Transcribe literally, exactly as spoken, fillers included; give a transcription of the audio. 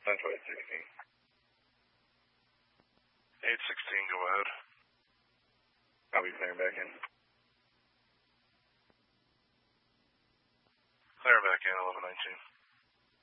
Central eight sixteen. eight sixteen, go ahead. I'll be clearing back in. Clear back in, eleven nineteen.